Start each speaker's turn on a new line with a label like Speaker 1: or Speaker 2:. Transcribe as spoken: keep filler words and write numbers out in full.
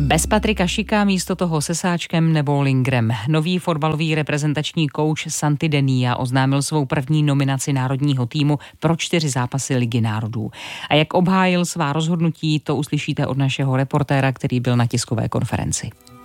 Speaker 1: Bez Patrika Šika, místo toho se Sáčkem nebo Lingrem. Nový fotbalový reprezentační kouč Santi Denia oznámil svou první nominaci národního týmu pro čtyři zápasy Ligy národů. A jak obhájil svá rozhodnutí, to uslyšíte od našeho reportéra, který byl na tiskové konferenci.